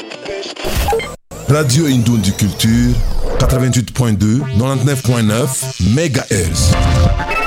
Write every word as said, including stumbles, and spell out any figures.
Radio Indondi Culture, quatre-vingt-huit point deux, quatre-vingt-dix-neuf point neuf mégahertz.